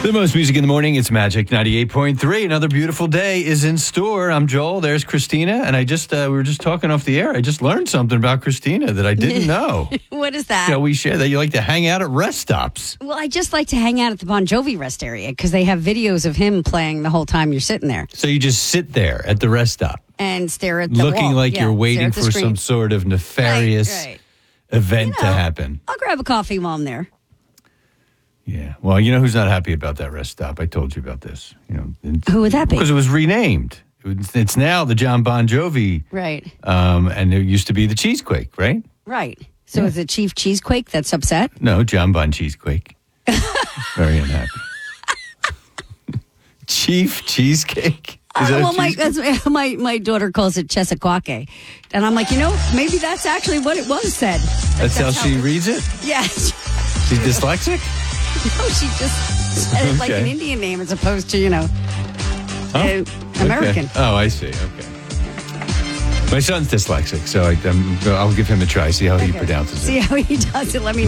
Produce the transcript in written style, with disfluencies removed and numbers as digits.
The most music in the morning, it's Magic 98.3. Another beautiful day is in store. I'm Joel. There's Christina. And we were just talking off the air. I just learned something about Christina that I didn't know. What is that? Yeah, we share that you like to hang out at rest stops. Well, I just like to hang out at the Bon Jovi rest area because they have videos of him playing the whole time you're sitting there. So you just sit there at the rest stop. And stare at the looking wall. like you're waiting for screen. some sort of nefarious event to happen. I'll grab a coffee while I'm there. Yeah. Well, you know who's not happy about that rest stop? I told you about this. Who would that be? Because it was renamed. It's now the John Bon Jovi. Right. And there used to be the Cheesequake, right? Right. So is it Chief Cheesequake that's upset? No, John Bon Cheesequake. Very unhappy. Chief Cheesecake? My daughter calls it Chesaquake. And I'm like, maybe that's actually what it was said. That's how she reads it? Yeah. She's dyslexic? No, she just said it like an Indian name as opposed to, American. Okay. Oh, I see. Okay. My son's dyslexic, so I'll give him a try, see how he pronounces it. See how he does it. Let me